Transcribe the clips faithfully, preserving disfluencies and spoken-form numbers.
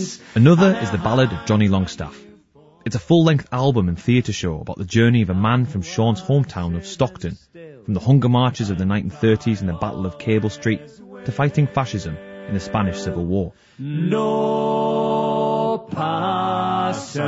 Another is the ballad of Johnny Longstaff. It's a full-length album and theatre show about the journey of a man from Sean's hometown of Stockton, from the hunger marches of the nineteen thirties and the Battle of Cable Street, to fighting fascism in the Spanish Civil War. No passer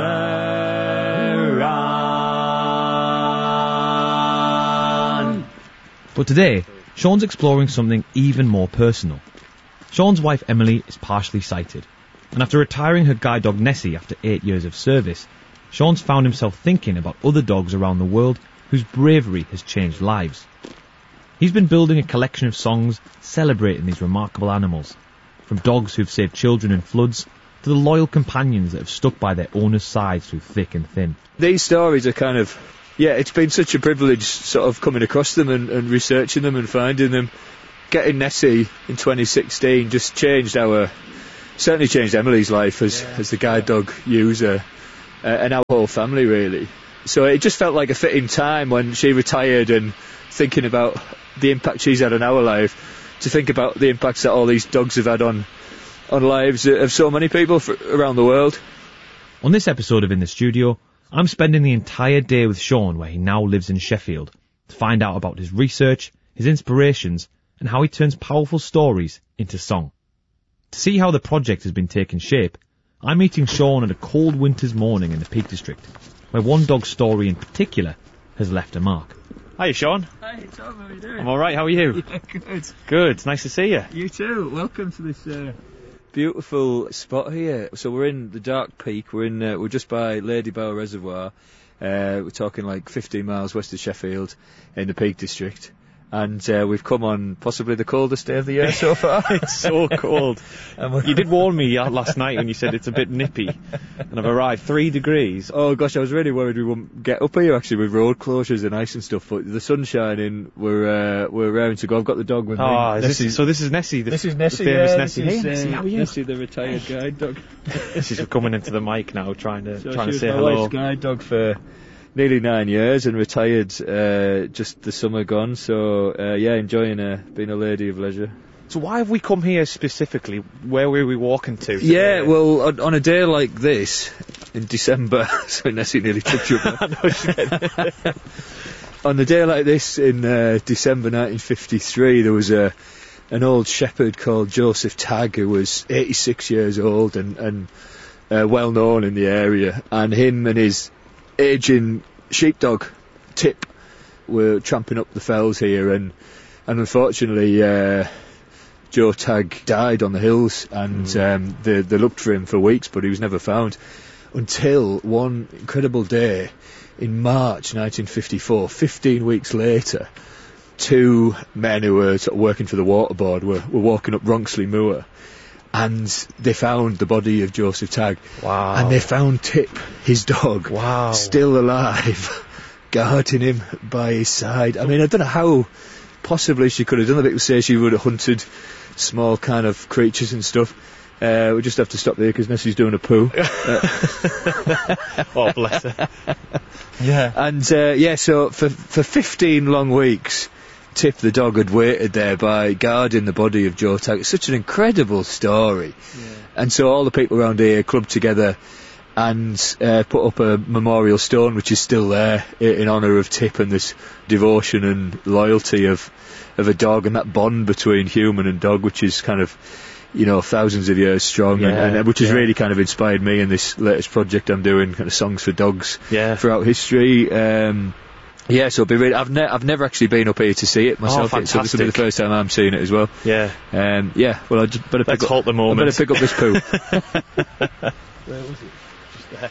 on. But today, Sean's exploring something even more personal. Sean's wife Emily is partially sighted, and after retiring her guide dog Nessie after eight years of service, Sean's found himself thinking about other dogs around the world whose bravery has changed lives. He's been building a collection of songs celebrating these remarkable animals, from dogs who've saved children in floods to the loyal companions that have stuck by their owners' sides through thick and thin. These stories are kind of, yeah, it's been such a privilege sort of coming across them and, and researching them and finding them. Getting Nessie in twenty sixteen just changed our, certainly changed Emily's life as, yeah. as the guide dog user, uh, and our whole family really. So it just felt like a fitting time when she retired, and thinking about the impact she's had on our life, to think about the impacts that all these dogs have had on on lives of so many people for, around the world. On this episode of In the Studio, I'm spending the entire day with Sean where he now lives in Sheffield, to find out about his research, his inspirations, and how he turns powerful stories into song. To see how the project has been taking shape, I'm meeting Sean at a cold winter's morning in the Peak District, where one dog's story in particular has left a mark. Hi, Sean. Hi, Tom, how are you doing? I'm alright, how are you? Yeah, good. Good, nice to see you. You too, welcome to this uh... beautiful spot here. So we're in the Dark Peak, we're in, uh, we're just by Lady Bower Reservoir, uh, we're talking like fifteen miles west of Sheffield in the Peak District. And uh, we've come on possibly the coldest day of the year so far. It's so cold. You did warn me last night when you said it's a bit nippy. And I've arrived three degrees. Oh gosh, I was really worried we wouldn't get up here actually with road closures and ice and stuff. But the sun's shining, we're uh, we're raring to go. I've got the dog with me. Oh, is this, so this is Nessie, the, this is Nessie, the famous yeah, Nessie. This is, hey, Nessie, how are you? Nessie, the retired guide dog. She's coming into the mic now, trying to so trying to she say was my hello. wife's guide dog for nearly nine years and retired uh, just the summer gone, so uh, yeah, enjoying uh, being a lady of leisure. So why have we come here specifically? Where were we walking to today? Yeah, well, on, on a day like this, in December, so Nessie nearly took you up. On a day like this in uh, December nineteen fifty-three, there was a an old shepherd called Joseph Tagg who was eighty-six years old and, and uh, well known in the area, and him and his aging sheepdog Tip were tramping up the fells here, and and unfortunately uh, Joe Tagg died on the hills, and mm. um, they, they looked for him for weeks, but he was never found until one incredible day in March nineteen fifty-four, fifteen weeks later. Two men who were sort of working for the water board were, were walking up Ronxley Moor, and they found the body of Joseph Tagg. Wow. And they found Tip, his dog, wow. still alive, guarding him by his side. I mean, I don't know how possibly she could have done that. People say she would have hunted small kind of creatures and stuff. Uh, we just have to stop there because Nessie's doing a poo. uh, oh, bless her. Yeah. And, uh, yeah, so for, for fifteen long weeks, Tip the dog had waited there by guarding the body of Joe Tagg. It's such an incredible story. Yeah. And so all the people around here clubbed together and uh, put up a memorial stone which is still there in honour of Tip and this devotion and loyalty of of a dog and that bond between human and dog, which is kind of, you know, thousands of years strong, yeah, and, and which has yeah. really kind of inspired me in this latest project I'm doing, kind of songs for dogs yeah. throughout history. Um, Yeah, so it'll be really, I've, ne- I've never actually been up here to see it myself, oh, so this will be the first time I'm seeing it as well. Yeah. Um, yeah, well, I just better pick Let's up, halt the moment. I better pick up this poo. Where was it? Just there.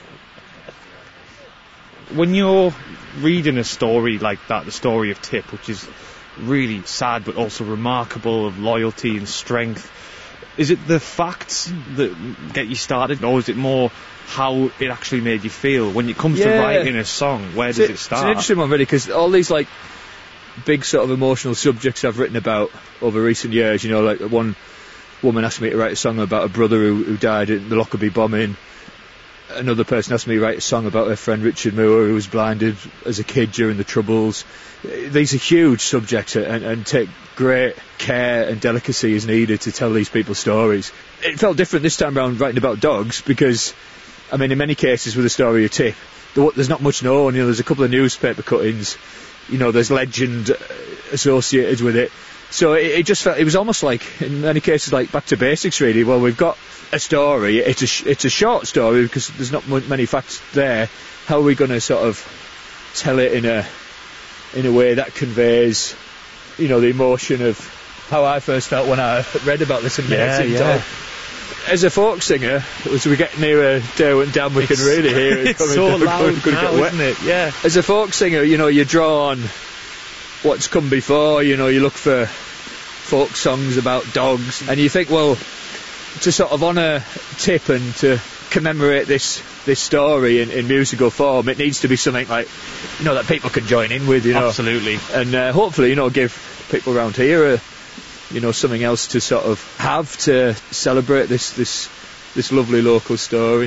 When you're reading a story like that, the story of Tip, which is really sad but also remarkable, of loyalty and strength, is it the facts that get you started, or is it more how it actually made you feel when it comes yeah. to writing a song? Where does it's, it start? It's an interesting one, really, because all these like big sort of emotional subjects I've written about over recent years, you know, like one woman asked me to write a song about a brother who, who died in the Lockerbie bombing, another person asked me to write a song about her friend Richard Moore, who was blinded as a kid during the Troubles. These are huge subjects, and, and take great care and delicacy is needed to tell these people's stories. It felt different this time around writing about dogs, because, I mean, in many cases with the story of Tip, there's not much known. You know, there's a couple of newspaper cuttings, you know, there's legend associated with it. So it, it just felt, it was almost like, in many cases, like back to basics, really. Well, we've got a story, it's a, sh- it's a short story because there's not m- many facts there. How are we going to sort of tell it in a in a way that conveys, you know, the emotion of how I first felt when I read about this amazing yeah, yeah. dog. As a folk singer, as we get nearer Derwent Dam, we It's can really hear it it's coming so down. loud Could now, get wet. isn't it? Yeah. As a folk singer, you know, you draw on what's come before, you know, you look for folk songs about dogs, and you think, well, to sort of honour Tip and to commemorate this this story in, in musical form, it needs to be something like, you know, that people can join in with, you know. Absolutely. And uh, hopefully, you know, give people around here a, you know, something else to sort of have to celebrate this this this lovely local story.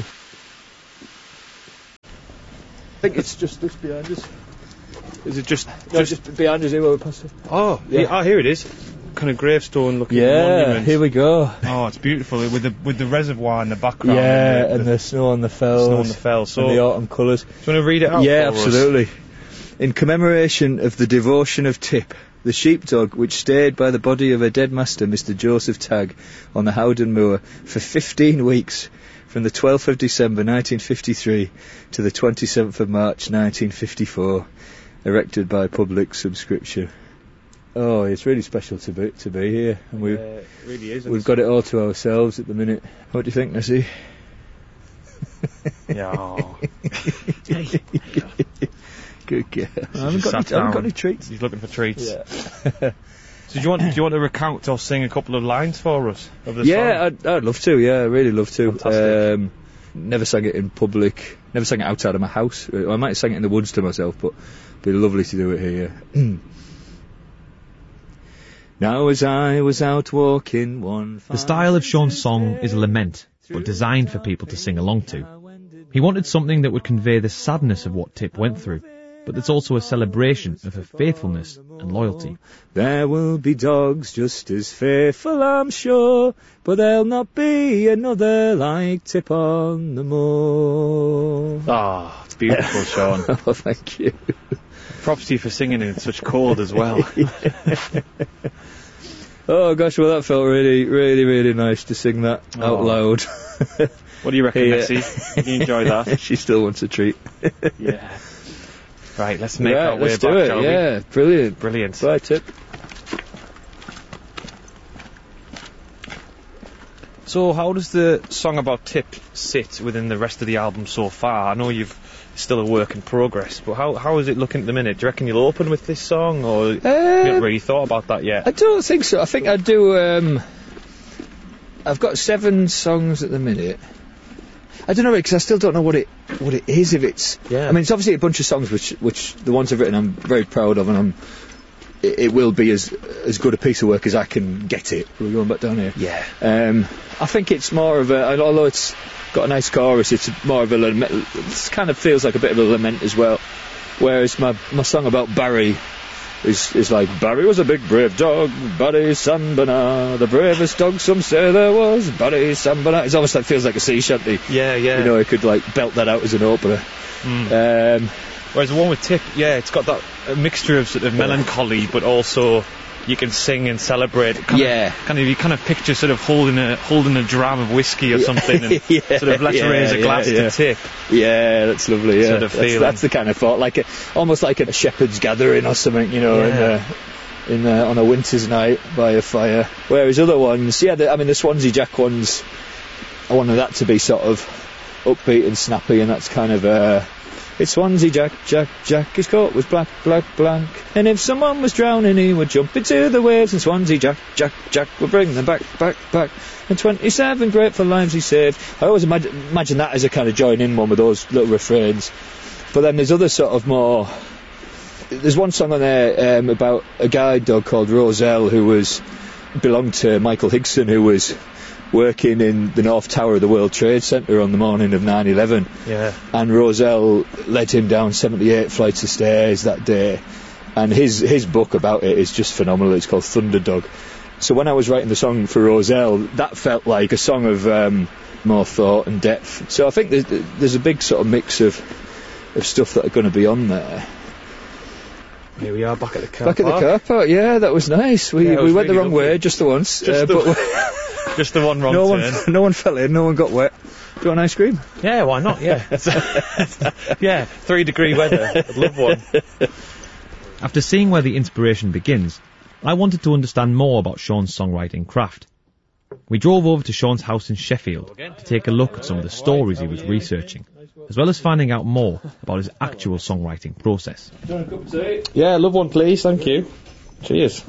I think it's just this behind us. Is it just... No, just, just behind us here where we're passing. Oh, Yeah. yeah. Oh, here it is. Kind of gravestone looking Yeah, monument. here we go. Oh, it's beautiful with the with the reservoir in the background. Yeah, and the, and the snow on the fells. snow on the fells. So, and the autumn colours. do you want to read it out? Yeah, for us? absolutely. In commemoration of the devotion of Tip, the sheepdog which stayed by the body of her dead master, Mister Joseph Tagg, on the Howden Moor for fifteen weeks, from the twelfth of December nineteen fifty-three to the twenty-seventh of March nineteen fifty-four, erected by public subscription. Oh, it's really special to be to be here, and we Yeah, it really is. we've got it all to ourselves at the minute. What do you think, Nessie? Yeah. Oh. Good girl. I haven't just got, sat any, I haven't down. got any treats. He's looking for treats. Yeah. So do you want do you want to recount or sing a couple of lines for us of the Yeah, song? I'd, I'd love to. Yeah, I'd really love to. Fantastic. Um, never sang it in public. Never sang it outside of my house. I might have sang it in the woods to myself, but it'd be lovely to do it here. Now as I was out walking one... The style of Sean's song is a lament, but designed for people to sing along to. He wanted something that would convey the sadness of what Tip went through, but that's also a celebration of her faithfulness and loyalty. There will be dogs just as faithful, I'm sure, but there'll not be another like Tip on the moor. Ah, it's beautiful, Sean. Oh, thank you. Props to you for singing in such cold as well. Oh gosh, well that felt really, really, really nice to sing that Oh. out loud. What do you reckon, Yeah. Nessie? Did you enjoy that? She still wants a treat. Yeah. Right, let's make Right, our way let's back, do it. shall we? Yeah, brilliant. Brilliant. Bye, Tip. So how does the song about Tip sit within the rest of the album so far? I know you've still a work in progress, but how how is it looking at the minute? Do you reckon you'll open with this song, or you haven't really thought about that yet? I don't think so. I think I do. Um, I've got seven songs at the minute. I don't know, because I still don't know what it what it is. If it's, Yeah. I mean, it's obviously a bunch of songs which which the ones I've written I'm very proud of, and I'm. It, it will be as as good a piece of work as I can get it. We're going back down here. Yeah. Um, I think it's more of a, although it's got a nice chorus, it's more of a lament. It kind of feels like a bit of a lament as well. Whereas my my song about Barry is is like, Barry was a big brave dog, Barry San Bernard, the bravest dog some say there was, Barry San Bernard. It's almost like, feels like a sea shanty. Yeah, yeah. You know, I could like belt that out as an opera. Mm. Um, Whereas the one with Tip, yeah, it's got that a mixture of sort of melancholy, but also you can sing and celebrate. Kind Yeah. Of, kind of, you kind of picture sort of holding a holding a dram of whiskey or something, and Yeah, sort of let's yeah, raise a yeah, glass yeah. to Tip. yeah, that's lovely. Yeah, Sort of that's, feeling. that's the kind of thought, like a, almost like a shepherd's gathering or something, you know, Yeah. in a, in a, on a winter's night by a fire. Whereas other ones, yeah, the, I mean the Swansea Jack ones, I wanted that to be sort of upbeat and snappy, and that's kind of uh, it's Swansea Jack, Jack, Jack, his coat was black, black, black, and if someone was drowning he would jump into the waves, and Swansea Jack, Jack, Jack would bring them back, back, back, and twenty-seven grateful lives he saved. I always imagine, imagine that as a kind of join in one with those little refrains. But then there's other sort of more, there's one song on there um, about a guide dog called Roselle, who was belonged to Michael Higson, who was working in the North Tower of the World Trade Centre on the morning of nine eleven. Yeah. And Roselle led him down seventy-eight flights of stairs that day. And his, his book about it is just phenomenal. It's called Thunderdog. So when I was writing the song for Roselle, that felt like a song of um, more thought and depth. So I think there's, there's a big sort of mix of of stuff that are going to be on there. Here we are, back at the car Back park. at the car park, yeah, that was nice. We Yeah, it was we went really the wrong lovely. way just the once. Just uh, the- but Just the one wrong no turn. one, no one fell in, no one got wet. Do you want ice cream? Yeah, why not? Yeah. Yeah, three degree weather. I'd love one. After seeing where the inspiration begins, I wanted to understand more about Sean's songwriting craft. We drove over to Sean's house in Sheffield to take a look at some of the stories he was researching, as well as finding out more about his actual songwriting process. Yeah, love one, please. Thank you. Cheers.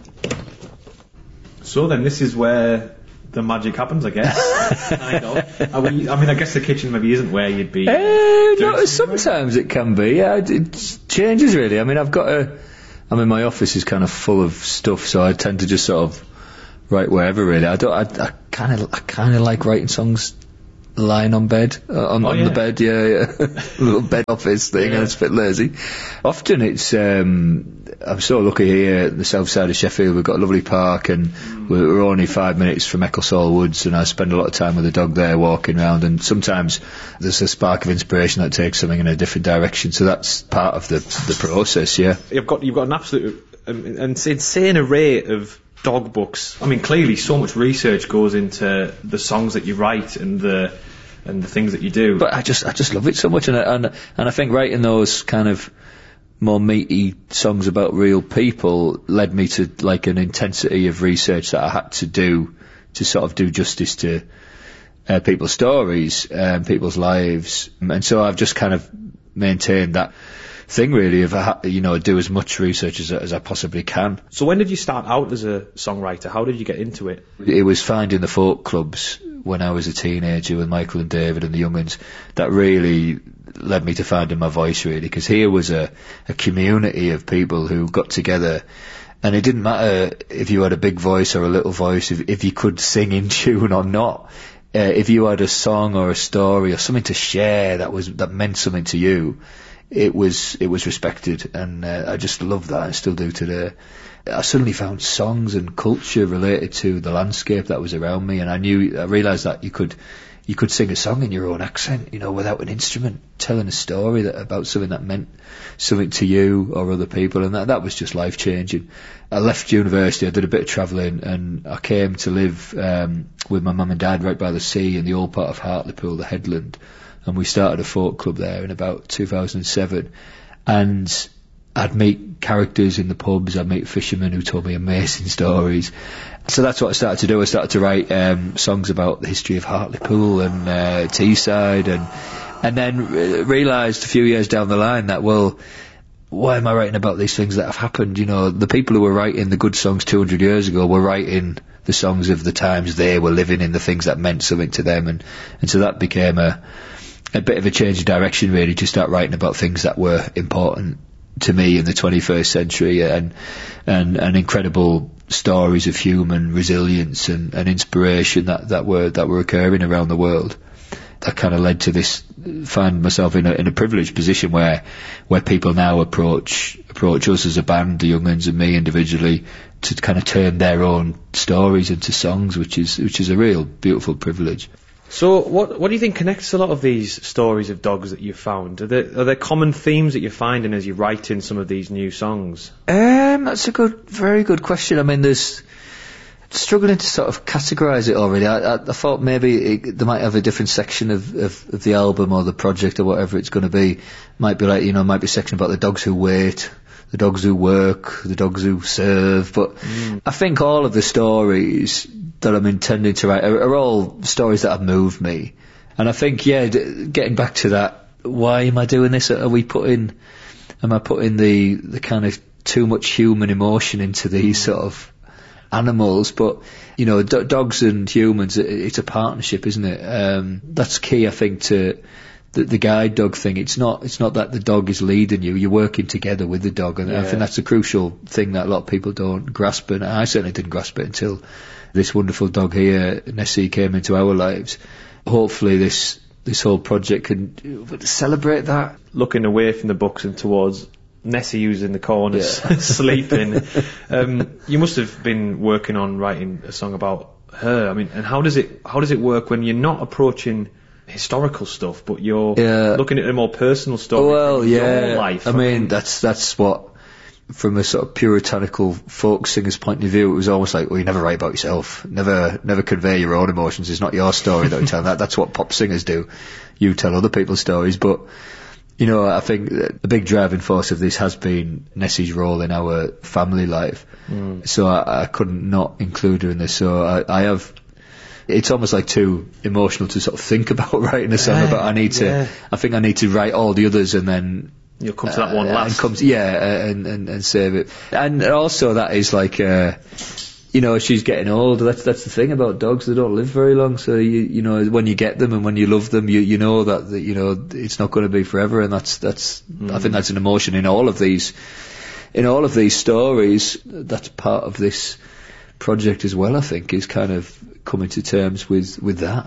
So then, this is where the magic happens, I guess. Kind of. Are we, I mean, I guess the kitchen maybe isn't where you'd be. Uh, doing no, something, sometimes it can be. Yeah, it, it changes really. I mean, I've got a. I mean, my office is kind of full of stuff, so I tend to just sort of write wherever really. I don't. I, I kind of. I kind of like writing songs lying on bed, uh, on, Oh, on yeah. the bed. Yeah, yeah. A little bed office thing. Yeah. And it's a bit lazy. Often it's. Um, I'm so lucky here at the south side of Sheffield. We've got a lovely park, and we're, we're only five minutes from Ecclesall Woods, and I spend a lot of time with the dog there, walking around. And sometimes there's a spark of inspiration that takes something in a different direction. So that's part of the the process. Yeah. You've got you've got an absolute um, an insane array of dog books. I mean, clearly, so much research goes into the songs that you write and the and the things that you do. But I just I just love it so much, and I, and and I think writing those kind of more meaty songs about real people led me to like an intensity of research that I had to do to sort of do justice to uh, people's stories and people's lives, and so I've just kind of maintained that thing really of uh, you know do as much research as, as I possibly can. So when did you start out as a songwriter? How did you get into it? It was finding the folk clubs when I was a teenager with Michael and David and the Young'uns that really led me to finding my voice really, because here was a, a community of people who got together, and it didn't matter if you had a big voice or a little voice, if, if you could sing in tune or not. Uh, if you had a song or a story or something to share that was that meant something to you, it was it was respected, and uh, I just love that. I still do today. I suddenly found songs and culture related to the landscape that was around me, and I knew I realised that you could you could sing a song in your own accent, you know, without an instrument, telling a story that about something that meant something to you or other people, and that that was just life changing. I left university, I did a bit of travelling, and I came to live um, with my mum and dad right by the sea in the old part of Hartlepool, the Headland, and we started a folk club there in about two thousand seven, and I'd meet characters in the pubs, I'd meet fishermen who told me amazing stories. So that's what I started to do. I started to write um, songs about the history of Hartlepool and uh, Teesside, and and then re- realised a few years down the line that, well, why am I writing about these things that have happened? You know, the people who were writing the good songs two hundred years ago were writing the songs of the times they were living in, the things that meant something to them, and, and so that became a, a bit of a change of direction really, to start writing about things that were important to me in the twenty-first century, and and, and incredible stories of human resilience and, and inspiration that, that were that were occurring around the world. That kind of led to this, find myself in a in a privileged position where where people now approach approach us as a band, the Young'uns and me individually, to kind of turn their own stories into songs, which is which is a real beautiful privilege. So what what do you think connects a lot of these stories of dogs that you've found? Are there, are there common themes that you're finding as you write in some of these new songs? Um, that's a good, very good question. I mean, there's struggling to sort of categorise it already. I, I, I thought maybe it, they might have a different section of, of, of the album or the project or whatever it's going to be. Might be like, you know, might be a section about the dogs who wait, the dogs who work, the dogs who serve. But mm. I think all of the stories that I'm intending to write are, are all stories that have moved me. And I think, yeah, d- getting back to that, why am I doing this? Are we putting, am I putting the, the kind of too much human emotion into these sort of animals? But, you know, d- dogs and humans, it, it's a partnership, isn't it? Um, that's key, I think, to the, the guide dog thing. It's not it's not that the dog is leading you. You're working together with the dog, and Yeah. I think that's a crucial thing that a lot of people don't grasp. And I certainly didn't grasp it until this wonderful dog here, Nessie, came into our lives. Hopefully, this this whole project can celebrate that. Looking away from the books and towards Nessie, who's in the corner sleeping. Um, you must have been working on writing a song about her. I mean, and how does it how does it work when you're not approaching historical stuff, but you're Yeah. looking at a more personal story? Well, from yeah. your life. I mean, that's that's what, from a sort of puritanical folk singer's point of view, it was almost like, well, you never write about yourself, never never convey your own emotions. It's not your story that we tell. That that's what pop singers do. You tell other people's stories, but. You know, I think the big driving force of this has been Nessie's role in our family life. Mm. So I, I couldn't not include her in this. So I, I have, it's almost like too emotional to sort of think about writing a song yeah, about. I need to, yeah. I think I need to write all the others and then you'll come to that one uh, last. And comes, yeah, and, and, and save it. And also that is like, uh, you know, she's getting older. That's that's the thing about dogs; they don't live very long. So you you know, when you get them and when you love them, you you know that, that you know it's not going to be forever. And that's that's mm. I think that's an emotion in all of these in all of these stories. That's part of this project as well. I think is kind of coming to terms with with that.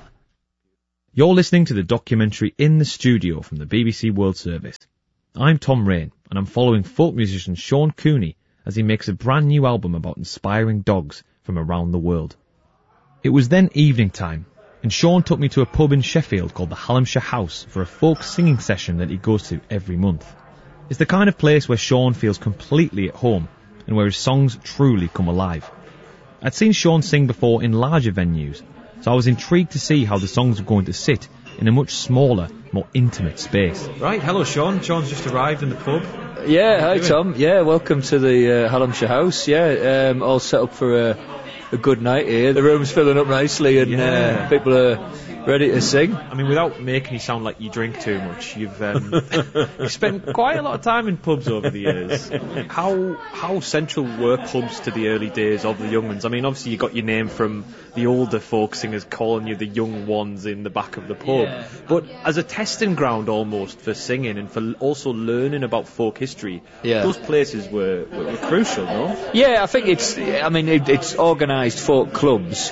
You're listening to the documentary In the Studio from the B B C World Service. I'm Tom Rain, and I'm following folk musician Sean Cooney as he makes a brand new album about inspiring dogs from around the world. It was then evening time, and Sean took me to a pub in Sheffield called the Hallamshire House for a folk singing session that he goes to every month. It's the kind of place where Sean feels completely at home, and where his songs truly come alive. I'd seen Sean sing before in larger venues, so I was intrigued to see how the songs were going to sit in a much smaller, more intimate space. Right, hello Sean. Sean's just arrived in the pub. Yeah, hi Tom. Yeah, welcome to the uh, Hallamshire House. Yeah, um, all set up for a, a good night here. The room's filling up nicely and Yeah. uh, people are ready to sing. I mean, without making you sound like you drink too much, you've um, you've spent quite a lot of time in pubs over the years. How how central were pubs to the early days of the young ones? I mean, obviously you got your name from the older folk singers calling you the young ones in the back of the pub, Yeah. but as a testing ground almost for singing and for also learning about folk history, Yeah. those places were, were, were crucial, no? Yeah, I think it's, I mean, it, it's organised folk clubs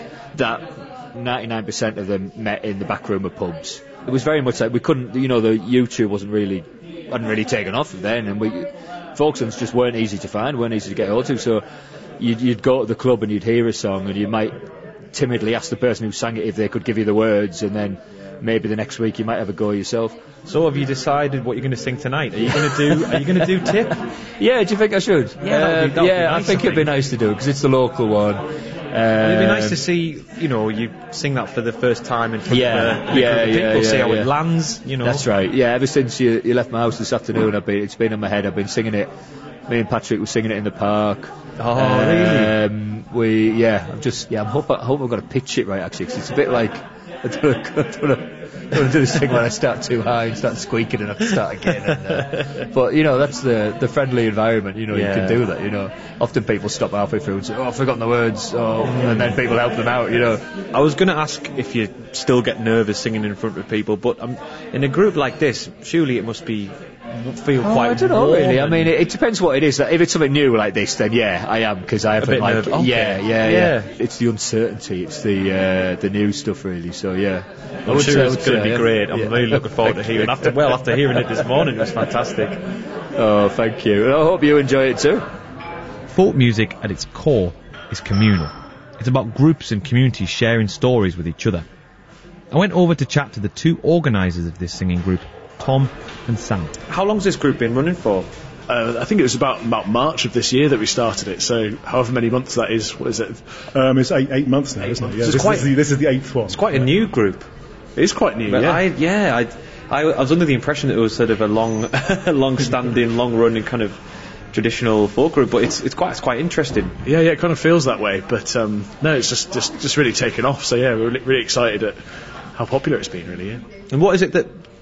that ninety-nine percent of them met in the back room of pubs. It was very much like we couldn't, you know, the YouTube wasn't really, hadn't really taken off then, and we, folk songs just weren't easy to find, weren't easy to get hold to, so you'd, you'd go to the club and you'd hear a song and you might timidly ask the person who sang it if they could give you the words, and then maybe the next week you might have a go yourself. So have you decided what you're going to sing tonight? Are you going to do? Are you going to do Tip? Yeah, do you think I should? Yeah, that would be- that would yeah, be I nice, think I it'd be think. nice to do because it's the local one. Um, It'd be nice to see, you know, you sing that for the first time in front Yeah, of a, a yeah, group of yeah, people, see yeah, how yeah. it lands, you know. That's right. Yeah, ever since you, you left my house this afternoon, I've been, it's been in my head. I've been singing it. Me and Patrick were singing it in the park. Oh, really? Um, we, yeah, I'm just, yeah, I'm hope, I hope I've got to pitch it right actually, 'cause it's a bit like, I don't want to, I don't want to, I don't want to do this thing when I start too high and start squeaking and have to start again. And, uh, but you know, that's the the friendly environment. You know, Yeah. you can do that. You know, often people stop halfway through and say, "Oh, I've forgotten the words," oh, and then people help them out. You know. I was going to ask if you still get nervous singing in front of people, but um, in a group like this, surely it must be feel Oh, quite I don't know warm really. I and- mean, it, it depends what it is. If it's something new like this, then yeah, I am because I haven't bit like nervous. Okay. yeah, yeah, Yeah. yeah, It's the uncertainty. It's the uh, the new stuff really. So yeah, I I'm would sure say- I it's would going to say, be yeah. great. I'm Yeah. really looking forward to hearing. After well, after hearing it this morning, it was fantastic. Oh, thank you. And I hope you enjoy it too. Folk music at its core is communal. It's about groups and communities sharing stories with each other. I went over to chat to the two organisers of this singing group, Tom and Sam. How long's this group been running for? Uh, I think it was about, about March of this year that we started it, so however many months that is, what is it? Um, it's eight eight months now, isn't it? Yeah, So it's this, quite- is the, this is the eighth one. It's quite a new group. It is quite new, But yeah. I, yeah, I, I, I was under the impression that it was sort of a long, long-standing, long-running kind of traditional folk group, but it's it's quite it's quite interesting. yeah, yeah, it kind of feels that way, but um, no, it's just, just just really taken off, so yeah, we're really, really excited at how popular it's been, really, yeah. And what is it that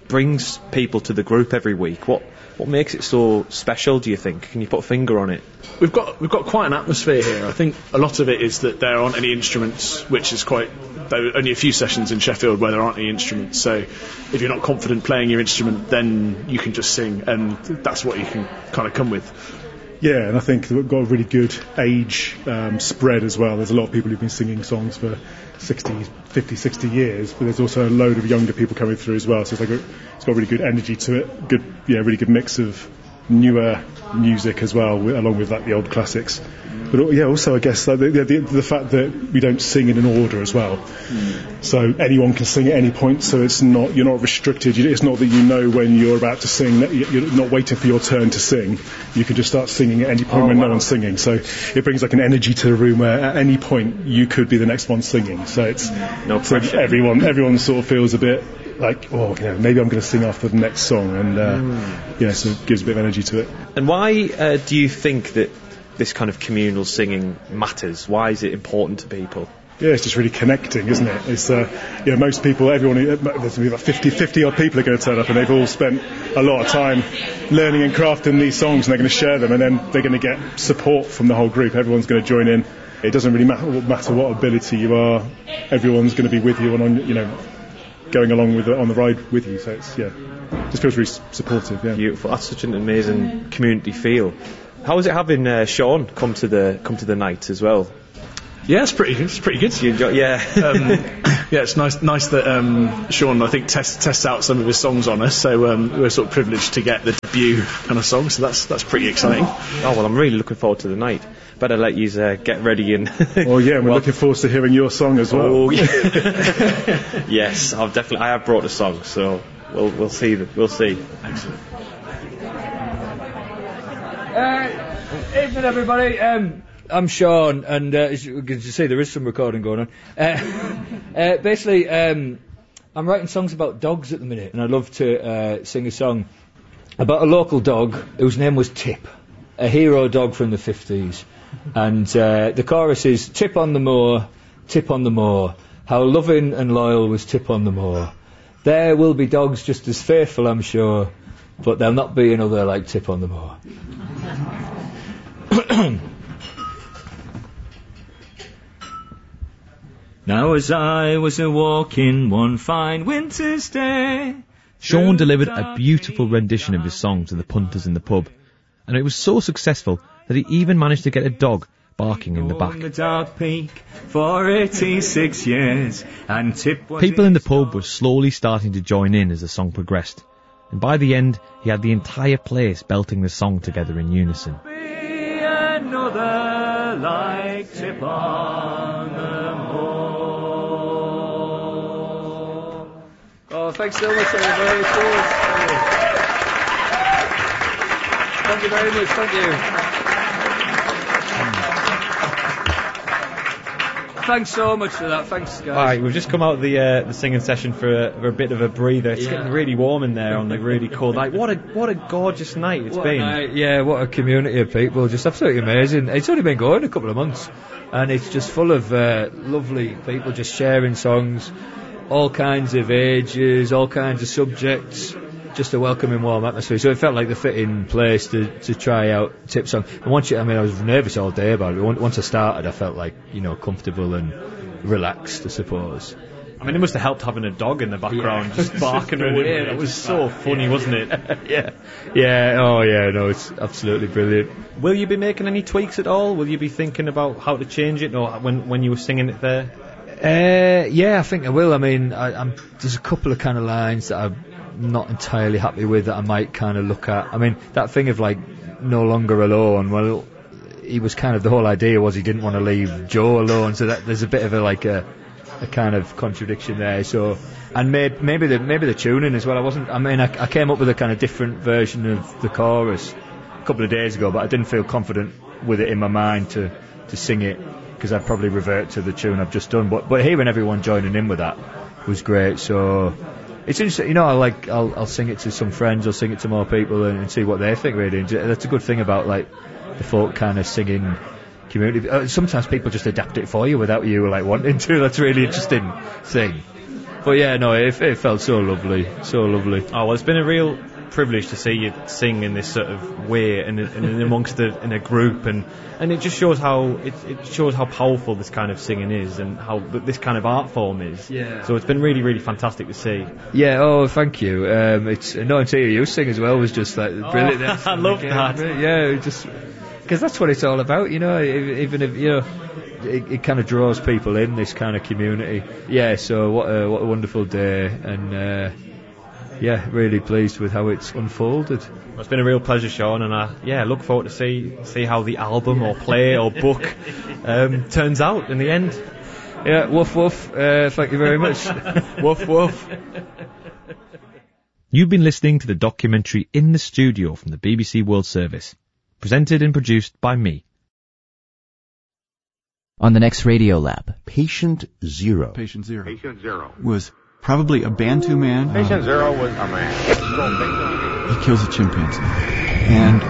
brings people to the group every week? What what makes it so special, do you think? Can you put a finger on it? We've got we've got quite an atmosphere here. I think a lot of it is that there aren't any instruments, which is quite. There are only a few sessions in Sheffield where there aren't any instruments. So if you're not confident playing your instrument, then you can just sing, and that's what you can kind of come with. Yeah, and I think we've got a really good age um, spread as well. There's a lot of people who've been singing songs for sixty, fifty, sixty years, but there's also a load of younger people coming through as well. So it's like a, it's got really good energy to it. Good, yeah, really good mix of newer music as well, with, along with like the old classics. But yeah, also I guess like, the, the the fact that we don't sing in an order as well. Mm. So anyone can sing at any point. So it's not you're not restricted. You, it's not that you know when you're about to sing. You're not waiting for your turn to sing. You can just start singing at any point oh, when wow. no one's singing. So it brings like an energy to the room where at any point you could be the next one singing. So it's no so pressure. Everyone everyone sort of feels a bit like, oh, you know, maybe I'm going to sing after the next song, and uh, mm. yeah, so it gives a bit of energy to it. And why uh, do you think that this kind of communal singing matters? Why is it important to people? Yeah, it's just really connecting, isn't it? It's uh, you know, most people, everyone, there's going to be about fifty, fifty odd people are going to turn up, and they've all spent a lot of time learning and crafting these songs, and they're going to share them, and then they're going to get support from the whole group. Everyone's going to join in. It doesn't really matter, matter what ability you are. Everyone's going to be with you and on, you know, going along with on the ride with you. So it's yeah, just feels really supportive. Yeah, beautiful. That's such an amazing community feel. How was it having uh, Sean come to the come to the night as well? Yeah, it's pretty. It's pretty good. You enjoy, yeah, um, yeah. It's nice. Nice that um, Sean, I think, tests tests out some of his songs on us. So um, we're sort of privileged to get the debut kind of song. So that's that's pretty exciting. Oh well, I'm really looking forward to the night. Better let you uh, get ready and. Oh yeah, we're well, looking forward to hearing your song as well. Oh yeah. Yes, I've definitely. I have brought a song, so we'll we'll see. We'll see. Excellent. Uh, evening, everybody. Um, I'm Sean, and uh, as you can see, there is some recording going on. Uh, uh, basically, um, I'm writing songs about dogs at the minute, and I'd love to uh, sing a song about a local dog whose name was Tip, a hero dog from the fifties. And uh, the chorus is, Tip on the moor, Tip on the moor, how loving and loyal was Tip on the moor. There will be dogs just as faithful, I'm sure, but there'll not be another like Tip on the moor. Now as I was a walking one fine winter's day, Sean delivered a beautiful rendition of his song to the punters in the pub, and it was so successful that he even managed to get a dog barking in the back. The dark peak for eighty-six years, and Tip was People in the pub were slowly starting to join in as the song progressed, and by the end he had the entire place belting the song together in unison. Be another like Tip on the moor. Oh, thanks so much, everybody. Cheers. Thank you very much. Thank you. Thanks so much for that. Thanks, guys. Alright, we've just come out of the uh, the singing session for a, for a bit of a breather. It's Yeah. getting really warm in there on the really cold night. What a what a gorgeous night it's What been. a night, yeah, what a community of people. Just absolutely amazing. It's only been going a couple of months, and it's just full of uh, lovely people just sharing songs, all kinds of ages, all kinds of subjects. Just a welcoming, warm atmosphere. So it felt like the fitting place to, to try out Tip song. And once you, I mean, I was nervous all day about it. Once I started, I felt like, you know, comfortable and relaxed, I suppose. I mean, it must have helped having a dog in the background Yeah. just barking away. That was so funny, wasn't it? yeah, yeah, oh yeah, no, it's absolutely brilliant. Will you be making any tweaks at all? Will you be thinking about how to change it, or when when you were singing it there? Uh, yeah, I think I will. I mean, I, I'm, there's a couple of kind of lines that I'm not entirely happy with that I might kind of look at. I mean, that thing of like no longer alone. Well, he was kind of, the whole idea was he didn't want to leave Joe alone. So that there's a bit of a like a, a kind of contradiction there. So, and maybe maybe the maybe the tuning as well. I wasn't. I mean, I, I came up with a kind of different version of the chorus a couple of days ago, but I didn't feel confident with it in my mind to to sing it, because I'd probably revert to the tune I've just done. But but hearing everyone joining in with that was great. So it's interesting, you know. I like I'll I'll sing it to some friends, I'll sing it to more people, and, and see what they think. Really, and that's a good thing about like the folk kind of singing community. Uh, sometimes people just adapt it for you without you like wanting to. That's a really interesting thing. but yeah, no, it, it felt so lovely, so lovely. Oh well, it's been a real privilege to see you sing in this sort of way and, and amongst the, in a group, and, and it just shows how it, it shows how powerful this kind of singing is and how this kind of art form is. Yeah. So it's been really, really fantastic to see. Yeah. Oh, thank you. Um, it's not until you sing as well was just like brilliant. Oh, I love that. Yeah, just because that's what it's all about, you know. Even if you know. It, it kind of draws people in, this kind of community. Yeah, so what a, what a wonderful day, and uh, yeah, really pleased with how it's unfolded. Well, it's been a real pleasure, Sean, and I yeah look forward to see see how the album or play or book um, turns out in the end. Yeah, woof woof. Uh, thank you very much. Woof woof. You've been listening to the documentary In the Studio from the B B C World Service, presented and produced by me. On the next Radio Lab. Patient Zero. Patient Zero. Patient Zero. Was probably a Bantu man. Patient uh, Zero was a man. He kills a chimpanzee. And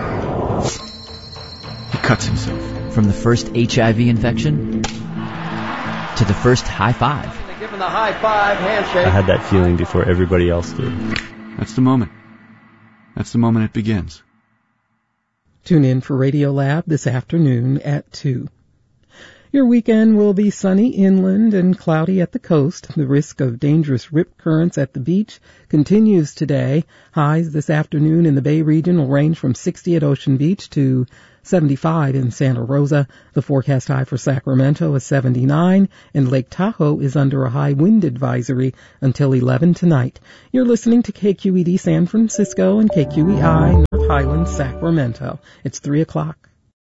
he cuts himself. From the first H I V infection to the first high five. Give him the high five handshake. I had that feeling before everybody else did. That's the moment. That's the moment it begins. Tune in for Radio Lab this afternoon at two. Your weekend will be sunny inland and cloudy at the coast. The risk of dangerous rip currents at the beach continues today. Highs this afternoon in the Bay region will range from sixty at Ocean Beach to seventy-five in Santa Rosa. The forecast high for Sacramento is seventy-nine, and Lake Tahoe is under a high wind advisory until eleven tonight. You're listening to K Q E D San Francisco and K Q E I North Highlands, Sacramento. It's three o'clock.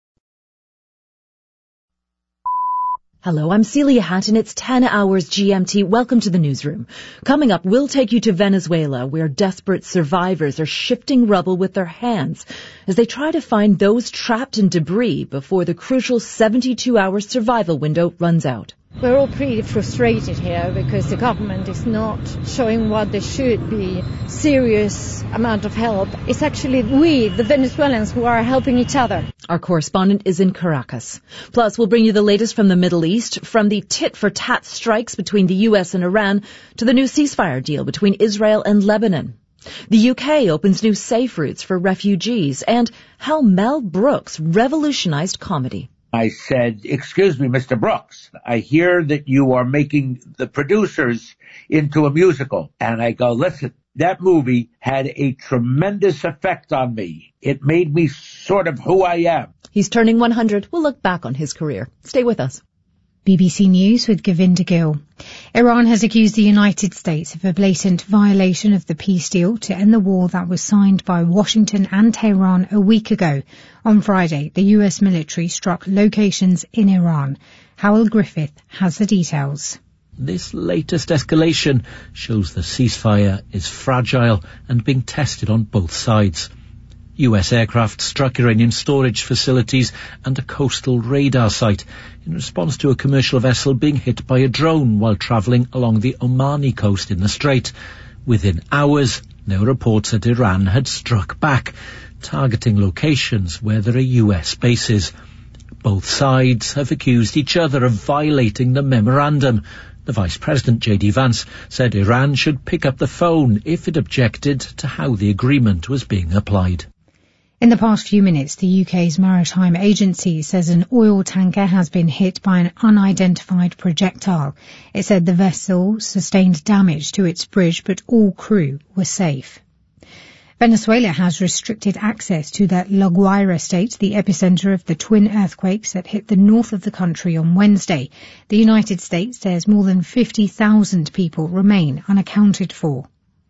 Hello, I'm Celia Hatton. It's ten hours G M T. Welcome to the newsroom. Coming up, we'll take you to Venezuela, where desperate survivors are shifting rubble with their hands as they try to find those trapped in debris before the crucial seventy-two hour survival window runs out. We're all pretty frustrated here because the government is not showing what they should be, serious amount of help. It's actually we, the Venezuelans, who are helping each other. Our correspondent is in Caracas. Plus, we'll bring you the latest from the Middle East, from the tit-for-tat strikes between the U S and Iran to the new ceasefire deal between Israel and Lebanon. The U K opens new safe routes for refugees, and how Mel Brooks revolutionized comedy. I said, excuse me, Mister Brooks, I hear that you are making the producers into a musical. And I go, listen, that movie had a tremendous effect on me. It made me sort of who I am. He's turning one hundred. We'll look back on his career. Stay with us. B B C News with Govinda Gill. Iran has accused the United States of a blatant violation of the peace deal to end the war that was signed by Washington and Tehran a week ago. On Friday, the U S military struck locations in Iran. Howell Griffith has the details. This latest escalation shows the ceasefire is fragile and being tested on both sides. U S aircraft struck Iranian storage facilities and a coastal radar site in response to a commercial vessel being hit by a drone while travelling along the Omani coast in the Strait. Within hours, there were reports that Iran had struck back, targeting locations where there are U S bases. Both sides have accused each other of violating the memorandum. The Vice President, J D Vance, said Iran should pick up the phone if it objected to how the agreement was being applied. In the past few minutes, the U K's Maritime Agency says an oil tanker has been hit by an unidentified projectile. It said the vessel sustained damage to its bridge, but all crew were safe. Venezuela has restricted access to the La Guaira state, the epicenter of the twin earthquakes that hit the north of the country on Wednesday. The United States says more than fifty thousand people remain unaccounted for.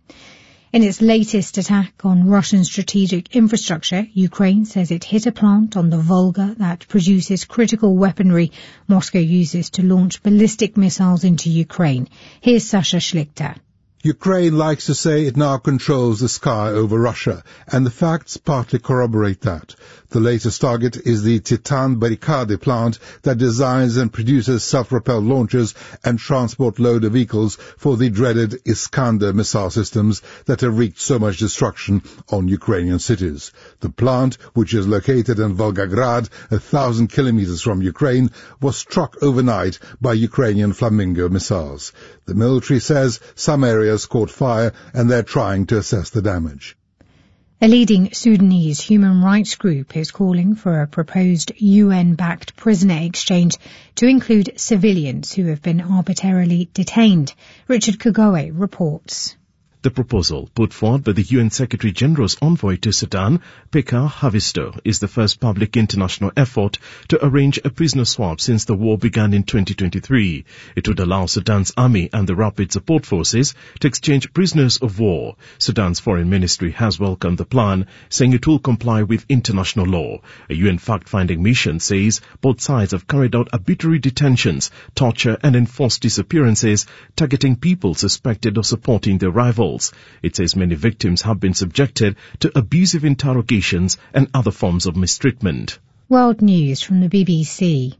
In its latest attack on Russian strategic infrastructure, Ukraine says it hit a plant on the Volga that produces critical weaponry Moscow uses to launch ballistic missiles into Ukraine. Here's Sasha Schlichter. Ukraine likes to say it now controls the sky over Russia, and the facts partly corroborate that. The latest target is the Titan Barricade plant that designs and produces self-propelled launchers and transport loader vehicles for the dreaded Iskander missile systems that have wreaked so much destruction on Ukrainian cities. The plant, which is located in Volgograd, a thousand kilometers from Ukraine, was struck overnight by Ukrainian Flamingo missiles. The military says some areas caught fire and they're trying to assess the damage. A leading Sudanese human rights group is calling for a proposed U N-backed prisoner exchange to include civilians who have been arbitrarily detained. Richard Kagoe reports. The proposal, put forward by the U N Secretary-General's envoy to Sudan, Pekka Haavisto, is the first public international effort to arrange a prisoner swap since the war began in twenty twenty-three. It would allow Sudan's army and the Rapid Support Forces to exchange prisoners of war. Sudan's foreign ministry has welcomed the plan, saying it will comply with international law. A U N fact-finding mission says both sides have carried out arbitrary detentions, torture and enforced disappearances, targeting people suspected of supporting their rivals. It says many victims have been subjected to abusive interrogations and other forms of mistreatment. World news from the B B C.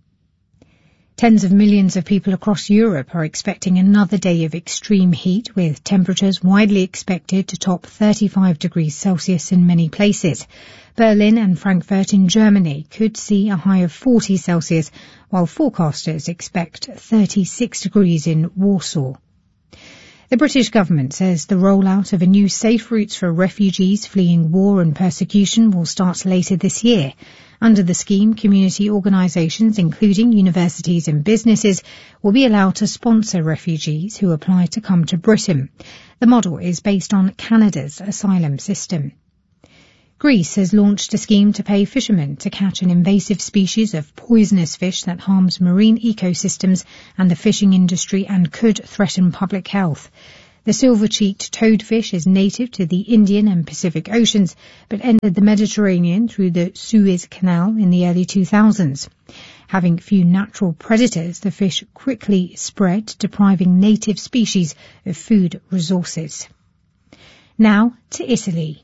Tens of millions of people across Europe are expecting another day of extreme heat, with temperatures widely expected to top thirty-five degrees Celsius in many places. Berlin and Frankfurt in Germany could see a high of forty Celsius, while forecasters expect thirty-six degrees in Warsaw. The British government says the rollout of a new safe routes for refugees fleeing war and persecution will start later this year. Under the scheme, community organisations, including universities and businesses, will be allowed to sponsor refugees who apply to come to Britain. The model is based on Canada's asylum system. Greece has launched a scheme to pay fishermen to catch an invasive species of poisonous fish that harms marine ecosystems and the fishing industry and could threaten public health. The silver-cheeked toadfish is native to the Indian and Pacific Oceans, but entered the Mediterranean through the Suez Canal in the early two thousands. Having few natural predators, the fish quickly spread, depriving native species of food resources. Now to Italy,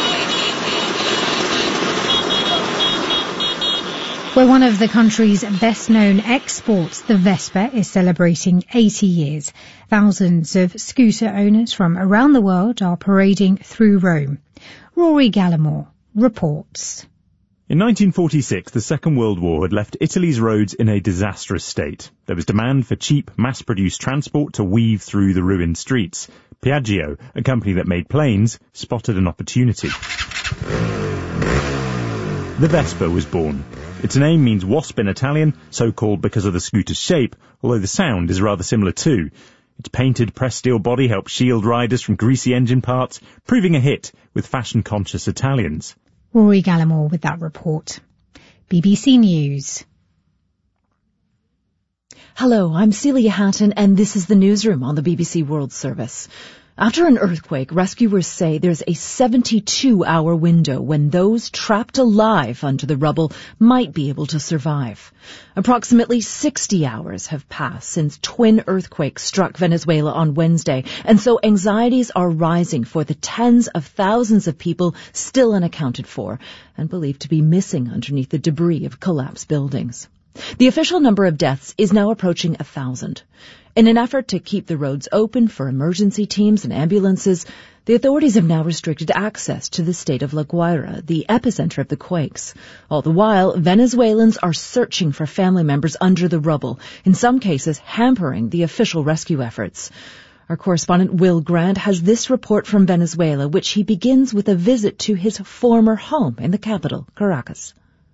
where one of the country's best-known exports, the Vespa, is celebrating eighty years. Thousands of scooter owners from around the world are parading through Rome. Rory Gallimore reports. In nineteen forty-six, the Second World War had left Italy's roads in a disastrous state. There was demand for cheap, mass-produced transport to weave through the ruined streets. Piaggio, a company that made planes, spotted an opportunity. The Vespa was born. Its name means wasp in Italian, so called because of the scooter's shape, although the sound is rather similar too. Its painted pressed steel body helps shield riders from greasy engine parts, proving a hit with fashion-conscious Italians. Rory Gallimore with that report. B B C News. Hello, I'm Celia Hatton, and this is the newsroom on the B B C World Service. After an earthquake, rescuers say there's a seventy-two hour window when those trapped alive under the rubble might be able to survive. Approximately sixty hours have passed since twin earthquakes struck Venezuela on Wednesday, and so anxieties are rising for the tens of thousands of people still unaccounted for and believed to be missing underneath the debris of collapsed buildings. The official number of deaths is now approaching a thousand. In an effort to keep the roads open for emergency teams and ambulances, the authorities have now restricted access to the state of La Guaira, the epicenter of the quakes. All the while, Venezuelans are searching for family members under the rubble, in some cases hampering the official rescue efforts. Our correspondent Will Grant has this report from Venezuela, which he begins with a visit to his former home in the capital, Caracas.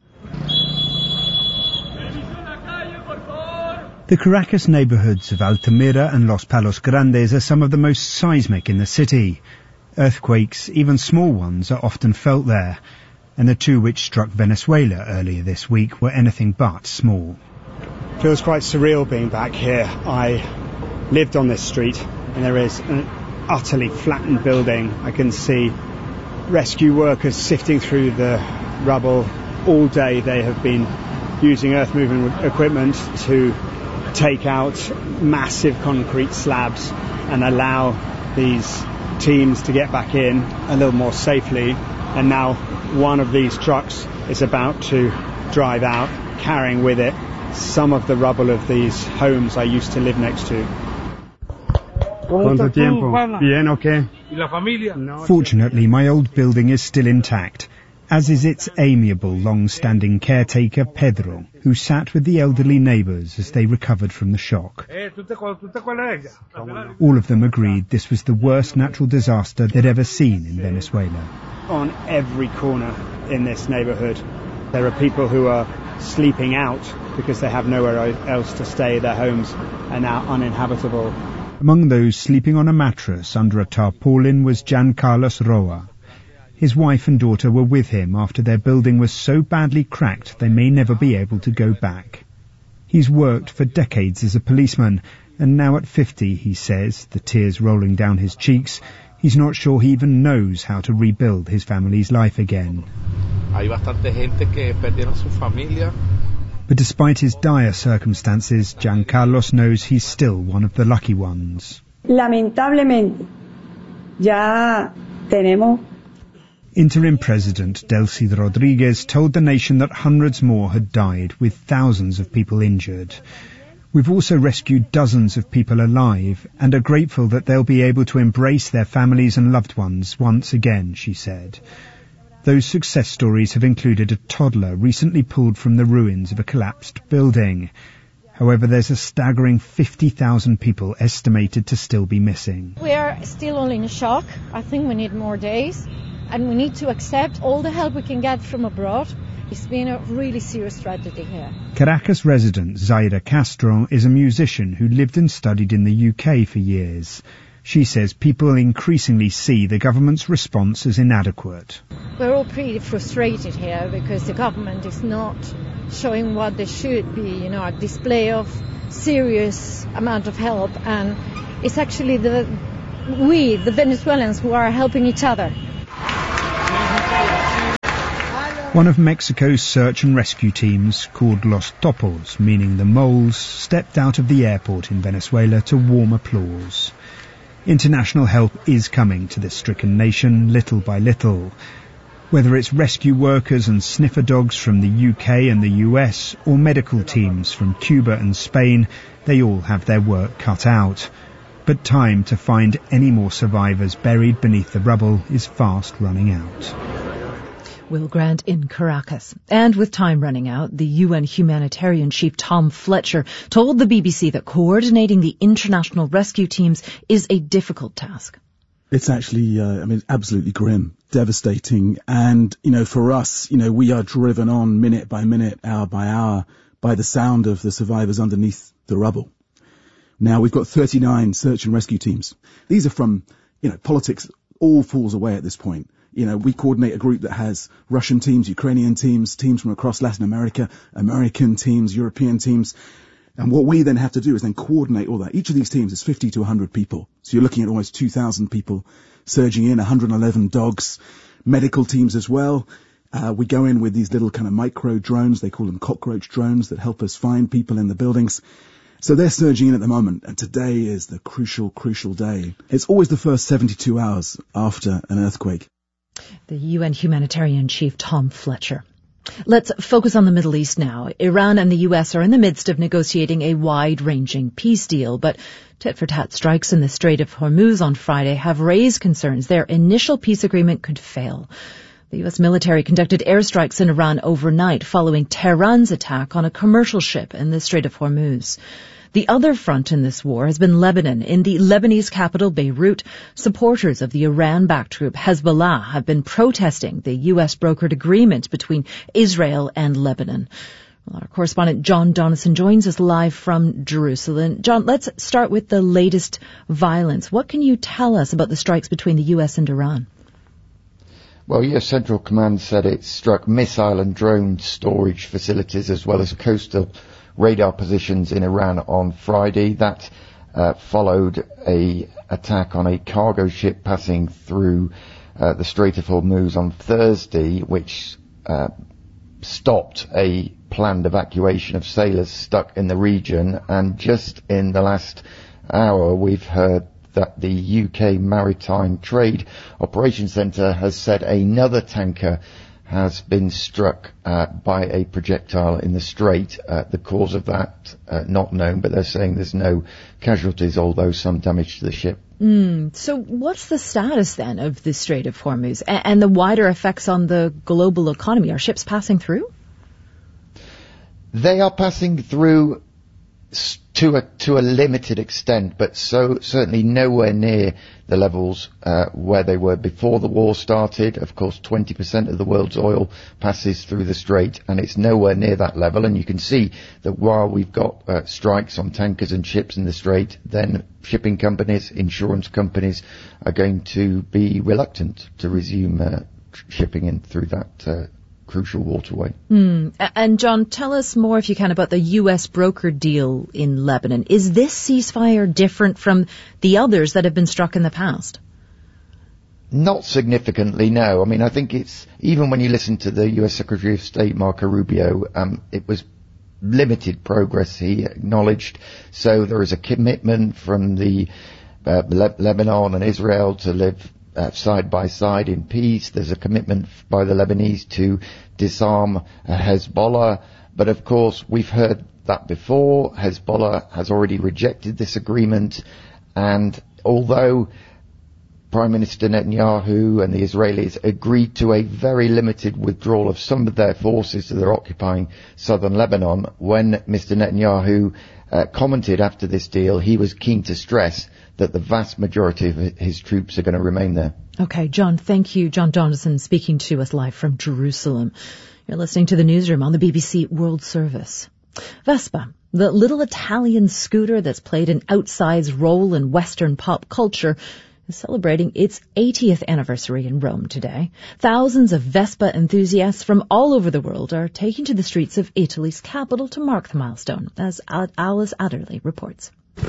The Caracas neighbourhoods of Altamira and Los Palos Grandes are some of the most seismic in the city. Earthquakes, even small ones, are often felt there, and the two which struck Venezuela earlier this week were anything but small. Feels quite surreal being back here. I lived on this street, and there is an utterly flattened building. I can see rescue workers sifting through the rubble. All day they have been using earth-moving equipment to take out massive concrete slabs and allow these teams to get back in a little more safely. And now one of these trucks is about to drive out, carrying with it some of the rubble of these homes I used to live next to. Fortunately, my old building is still intact. as is its amiable, long-standing caretaker, Pedro, who sat with the elderly neighbours as they recovered from the shock. All of them agreed this was the worst natural disaster they'd ever seen in Venezuela. On every corner in this neighbourhood, there are people who are sleeping out because they have nowhere else to stay. Their homes are now uninhabitable. Among those sleeping on a mattress under a tarpaulin was Jan Carlos Roa. His wife and daughter were with him after their building was so badly cracked they may never be able to go back. He's worked for decades as a policeman, and now at fifty, he says, the tears rolling down his cheeks, he's not sure he even knows how to rebuild his family's life again. But despite his dire circumstances, Giancarlos knows he's still one of the lucky ones. Lamentablemente, ya tenemos. Interim President Delcy Rodriguez told the nation that hundreds more had died, with thousands of people injured. We've also rescued dozens of people alive and are grateful that they'll be able to embrace their families and loved ones once again, she said. Those success stories have included a toddler recently pulled from the ruins of a collapsed building. However, there's a staggering fifty thousand people estimated to still be missing. We are still all in shock. I think we need more days, and we need to accept all the help we can get from abroad. It's been a really serious tragedy here. Caracas resident Zaira Castro is a musician who lived and studied in the U K for years. She says people increasingly see the government's response as inadequate. We're all pretty frustrated here because the government is not showing what they should be, you know, a display of serious amount of help, and it's actually the we, the Venezuelans, who are helping each other. One of Mexico's search and rescue teams, called Los Topos, meaning the moles, stepped out of the airport in Venezuela to warm applause. International help is coming to this stricken nation, little by little. Whether it's rescue workers and sniffer dogs from the U K and the U S, or medical teams from Cuba and Spain, they all have their work cut out. But time to find any more survivors buried beneath the rubble is fast running out. Will Grant in Caracas. And with time running out, the U N humanitarian chief Tom Fletcher told the B B C that coordinating the international rescue teams is a difficult task. It's actually, uh, I mean, absolutely grim, devastating. And, you know, for us, you know, we are driven on minute by minute, hour by hour, by the sound of the survivors underneath the rubble. Now, we've got thirty-nine search and rescue teams. These are from, you know, politics all falls away at this point. You know, we coordinate a group that has Russian teams, Ukrainian teams, teams from across Latin America, American teams, European teams. And what we then have to do is then coordinate all that. Each of these teams is fifty to one hundred people. So you're looking at almost two thousand people surging in, one hundred eleven dogs, medical teams as well. Uh, we go in with these little kind of micro drones. They call them cockroach drones that help us find people in the buildings. So they're surging in at the moment, and today is the crucial, crucial day. It's always the first seventy-two hours after an earthquake. The U N humanitarian chief Tom Fletcher. Let's focus on the Middle East now. Iran and the U S are in the midst of negotiating a wide-ranging peace deal, but tit-for-tat strikes in the Strait of Hormuz on Friday have raised concerns their initial peace agreement could fail. The U S military conducted airstrikes in Iran overnight following Tehran's attack on a commercial ship in the Strait of Hormuz. The other front in this war has been Lebanon. In the Lebanese capital, Beirut, supporters of the Iran-backed group Hezbollah have been protesting the U S-brokered agreement between Israel and Lebanon. Well, our correspondent John Donison joins us live from Jerusalem. John, let's start with the latest violence. What can you tell us about the strikes between the U S and Iran? Well, U S Central Command said it struck missile and drone storage facilities as well as coastal radar positions in Iran on Friday. That uh, followed a attack on a cargo ship passing through uh, the Strait of Hormuz on Thursday, which uh, stopped a planned evacuation of sailors stuck in the region. And just in the last hour, we've heard that the U K Maritime Trade Operations Centre has said another tanker has been struck uh, by a projectile in the strait. Uh, the cause of that uh, not known, but they're saying there's no casualties, although some damage to the ship Mm, so what's the status then of the Strait of Hormuz and, and the wider effects on the global economy? Are ships passing through? They are passing through to a to a limited extent, but so certainly nowhere near the levels uh, where they were before the war started. Of course, twenty percent of the world's oil passes through the Strait, and it's nowhere near that level. And you can see that while we've got uh, strikes on tankers and ships in the Strait, then shipping companies, insurance companies are going to be reluctant to resume uh, shipping in through that uh, crucial waterway. Mm. And John, tell us more, if you can, about the U S broker deal in Lebanon. Is this ceasefire different from the others that have been struck in the past? Not significantly, no. I mean, I think it's, even when you listen to the U S Secretary of State, Marco Rubio, um, it was limited progress, he acknowledged. So there is a commitment from the uh, Le- Lebanon and Israel to live Uh, side by side in peace. There's a commitment by the Lebanese to disarm uh, Hezbollah. But of course, we've heard that before. Hezbollah has already rejected this agreement. And although Prime Minister Netanyahu and the Israelis agreed to a very limited withdrawal of some of their forces that are occupying southern Lebanon, when Mister Netanyahu uh, commented after this deal, he was keen to stress that the vast majority of his troops are going to remain there. Okay, John, thank you. John Donaldson speaking to us live from Jerusalem. You're listening to the newsroom on the B B C World Service. Vespa, the little Italian scooter that's played an outsized role in Western pop culture, is celebrating its eightieth anniversary in Rome today. Thousands of Vespa enthusiasts from all over the world are taking to the streets of Italy's capital to mark the milestone, as Alice Adderley reports.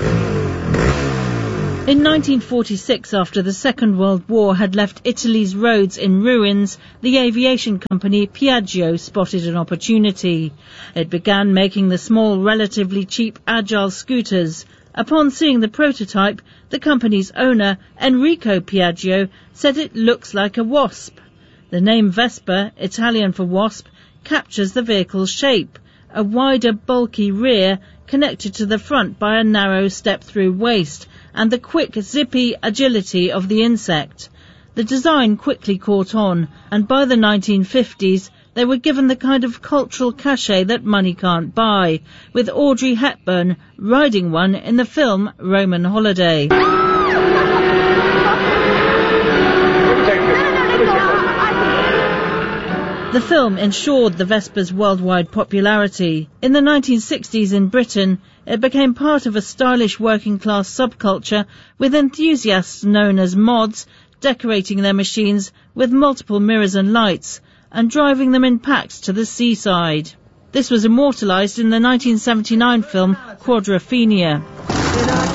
In nineteen forty-six, after the Second World War had left Italy's roads in ruins, the aviation company Piaggio spotted an opportunity. It began making the small, relatively cheap Agile scooters. Upon seeing the prototype, the company's owner, Enrico Piaggio, said it looks like a wasp. The name Vespa, Italian for wasp, captures the vehicle's shape, a wider, bulky rear connected to the front by a narrow step-through waist, and the quick, zippy agility of the insect. The design quickly caught on, and by the nineteen fifties, they were given the kind of cultural cachet that money can't buy, with Audrey Hepburn riding one in the film Roman Holiday. The film ensured the Vespa's worldwide popularity. In the nineteen sixties in Britain, it became part of a stylish working-class subculture, with enthusiasts known as mods decorating their machines with multiple mirrors and lights and driving them in packs to the seaside. This was immortalised in the nineteen seventy-nine film Quadrophenia.